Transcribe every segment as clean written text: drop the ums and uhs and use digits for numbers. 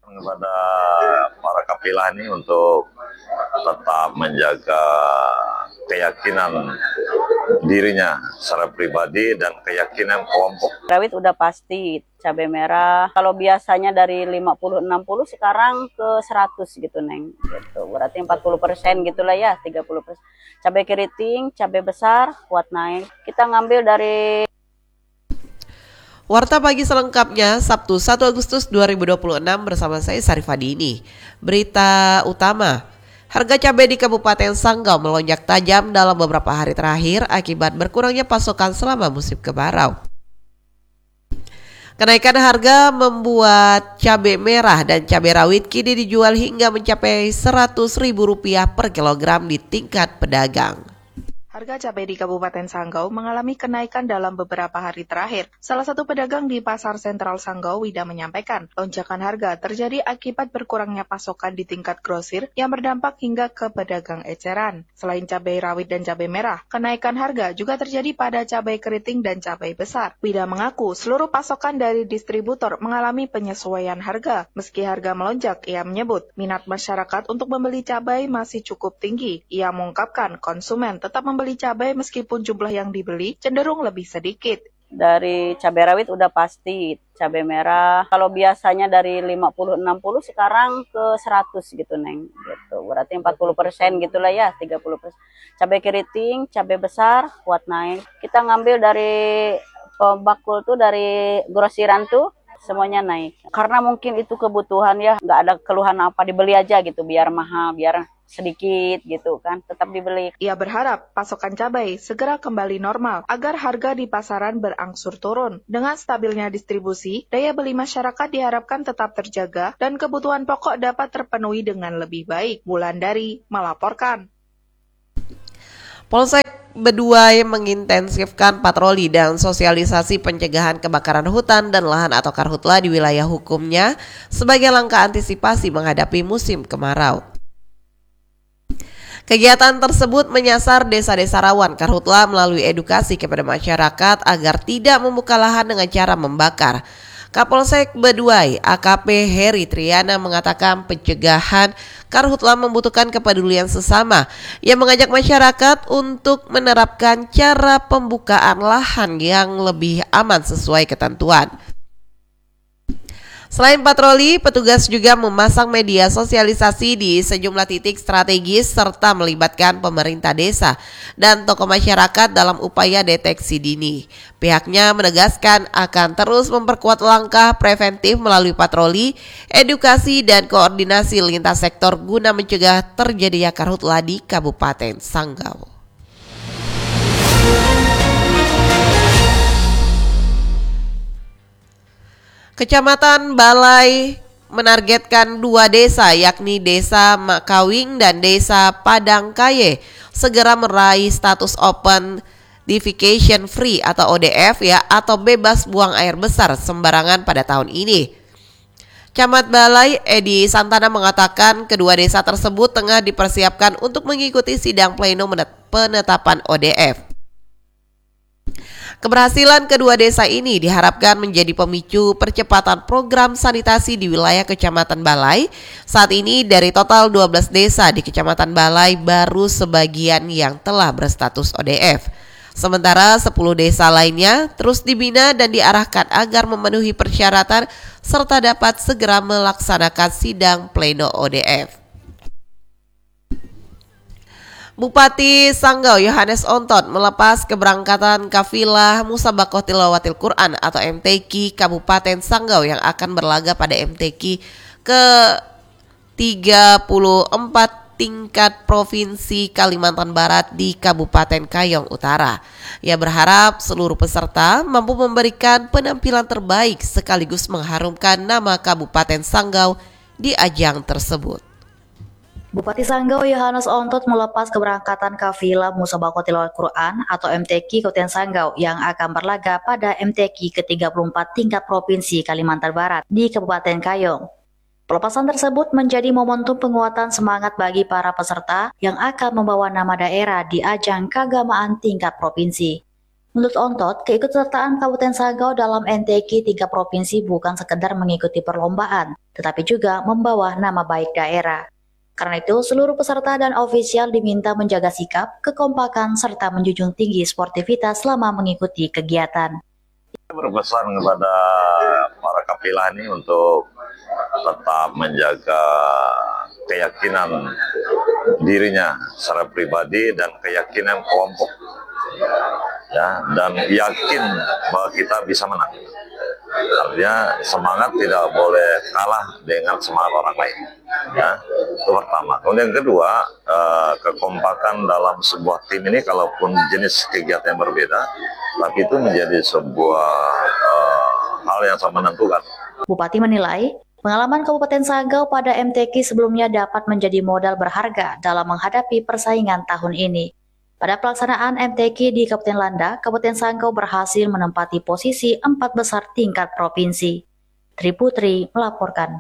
kepada para kafilah ini untuk tetap menjaga keyakinan dirinya secara pribadi dan keyakinan kelompok. Rawit udah pasti, cabai merah. Kalau biasanya dari 50-60 sekarang ke 100 gitu, Neng. Gitu. Berarti 40% gitulah ya, 30%. Cabai keriting, cabai besar kuat naik. Kita ngambil dari Warta Pagi selengkapnya Sabtu 1 Agustus 2026 bersama saya Sarifadini. Berita utama, harga cabai di Kabupaten Sanggau melonjak tajam dalam beberapa hari terakhir akibat berkurangnya pasokan selama musim kemarau. Kenaikan harga membuat cabai merah dan cabai rawit kini dijual hingga mencapai Rp100.000 per kilogram di tingkat pedagang. Harga cabai di Kabupaten Sanggau mengalami kenaikan dalam beberapa hari terakhir. Salah satu pedagang di Pasar Sentral Sanggau, Wida, menyampaikan, lonjakan harga terjadi akibat berkurangnya pasokan di tingkat grosir yang berdampak hingga ke pedagang eceran. Selain cabai rawit dan cabai merah, kenaikan harga juga terjadi pada cabai keriting dan cabai besar. Wida mengaku seluruh pasokan dari distributor mengalami penyesuaian harga. Meski harga melonjak, ia menyebut minat masyarakat untuk membeli cabai masih cukup tinggi. Ia mengungkapkan konsumen tetap membeli cabai meskipun jumlah yang dibeli cenderung lebih sedikit. Dari cabai rawit udah pasti, cabai merah. Kalau biasanya dari 50-60 sekarang ke 100 gitu, Neng. Gitu. Berarti 40% gitulah ya, 30%. Cabai keriting, cabai besar kuat naik. Kita ngambil dari pembakul tuh, dari grosiran tuh, semuanya naik. Karena mungkin itu kebutuhan ya, nggak ada keluhan apa, dibeli aja gitu, biar mahal, biar sedikit gitu kan, tetap dibeli. Ia berharap pasokan cabai segera kembali normal agar harga di pasaran berangsur turun. Dengan stabilnya distribusi, daya beli masyarakat diharapkan tetap terjaga dan kebutuhan pokok dapat terpenuhi dengan lebih baik. Wulandari melaporkan. Polsek Beduai mengintensifkan patroli dan sosialisasi pencegahan kebakaran hutan dan lahan atau karhutla di wilayah hukumnya sebagai langkah antisipasi menghadapi musim kemarau. Kegiatan tersebut menyasar desa-desa rawan karhutla melalui edukasi kepada masyarakat agar tidak membuka lahan dengan cara membakar. Kapolsek Beduai AKP Heri Triana mengatakan pencegahan karhutla membutuhkan kepedulian sesama yang mengajak masyarakat untuk menerapkan cara pembukaan lahan yang lebih aman sesuai ketentuan. Selain patroli, petugas juga memasang media sosialisasi di sejumlah titik strategis serta melibatkan pemerintah desa dan tokoh masyarakat dalam upaya deteksi dini. Pihaknya menegaskan akan terus memperkuat langkah preventif melalui patroli, edukasi, dan koordinasi lintas sektor guna mencegah terjadinya karhutla di Kabupaten Sanggau. Kecamatan Balai menargetkan 2 desa yakni Desa Makawing dan Desa Padangkaye segera meraih status Open Defecation Free atau ODF ya, atau bebas buang air besar sembarangan pada tahun ini. Camat Balai Edi Santana mengatakan kedua desa tersebut tengah dipersiapkan untuk mengikuti sidang pleno penetapan ODF. Keberhasilan kedua desa ini diharapkan menjadi pemicu percepatan program sanitasi di wilayah Kecamatan Balai. Saat ini dari total 12 desa di Kecamatan Balai baru sebagian yang telah berstatus ODF. Sementara 10 desa lainnya terus dibina dan diarahkan agar memenuhi persyaratan serta dapat segera melaksanakan sidang pleno ODF. Bupati Sanggau Yohanes Onton melepas keberangkatan kafilah Musabaqah Tilawatil Quran atau MTQ Kabupaten Sanggau yang akan berlaga pada MTQ ke 34 tingkat Provinsi Kalimantan Barat di Kabupaten Kayong Utara. Ia berharap seluruh peserta mampu memberikan penampilan terbaik sekaligus mengharumkan nama Kabupaten Sanggau di ajang tersebut. Bupati Sanggau Yohanes Ontot melepas keberangkatan kafilah Musabaqah Tilawatil Quran atau MTQ Kabupaten Sanggau yang akan berlaga pada MTQ ke-34 tingkat Provinsi Kalimantan Barat di Kabupaten Kayong. Pelepasan tersebut menjadi momentum penguatan semangat bagi para peserta yang akan membawa nama daerah di ajang keagamaan tingkat provinsi. Menurut Ontot, keikutsertaan Kabupaten Sanggau dalam MTQ 3 provinsi bukan sekedar mengikuti perlombaan, tetapi juga membawa nama baik daerah. Karena itu, seluruh peserta dan ofisial diminta menjaga sikap, kekompakan, serta menjunjung tinggi sportivitas selama mengikuti kegiatan. Berpesan kepada para kafilah ini untuk tetap menjaga keyakinan dirinya secara pribadi dan keyakinan kelompok, ya, dan yakin bahwa kita bisa menang. Artinya semangat tidak boleh kalah dengan semangat orang lain, ya, itu pertama. Kemudian yang kedua, kekompakan dalam sebuah tim ini kalaupun jenis kegiatan yang berbeda, tapi itu menjadi sebuah hal yang sangat menentukan. Bupati menilai, pengalaman Kabupaten Sanggau pada MTQ sebelumnya dapat menjadi modal berharga dalam menghadapi persaingan tahun ini. Pada pelaksanaan MTQ di Kabupaten Landa, Kabupaten Sanggau berhasil menempati posisi 4 besar tingkat provinsi. Tri Putri melaporkan.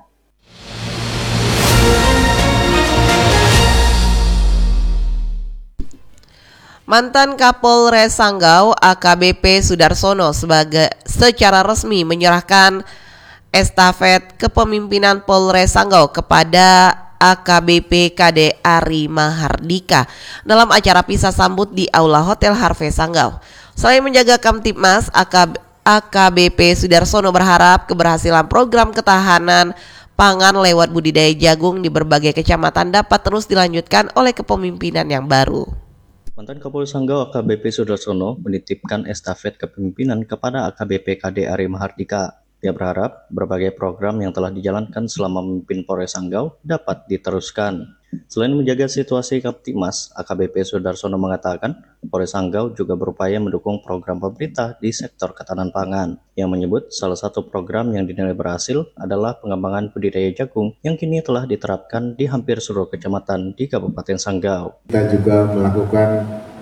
Mantan Kapolres Sanggau AKBP Sudarsono secara resmi menyerahkan estafet kepemimpinan Polres Sanggau kepada AKBP KD Ari Mahardika dalam acara pisah sambut di Aula Hotel Harvey Sanggau. Selain menjaga Kamtibmas, AKBP Sudarsono berharap keberhasilan program ketahanan pangan lewat budidaya jagung di berbagai kecamatan dapat terus dilanjutkan oleh kepemimpinan yang baru. Mantan Kapolres Sanggau AKBP Sudarsono menitipkan estafet kepemimpinan kepada AKBP KD Ari Mahardika. Dia berharap berbagai program yang telah dijalankan selama memimpin Polres Sanggau dapat diteruskan. Selain menjaga situasi Kamtibmas, AKBP Sudarsono mengatakan Polres Sanggau juga berupaya mendukung program pemerintah di sektor ketahanan pangan. Yang menyebut salah satu program yang dinilai berhasil adalah pengembangan budidaya jagung yang kini telah diterapkan di hampir seluruh kecamatan di Kabupaten Sanggau. Kita juga melakukan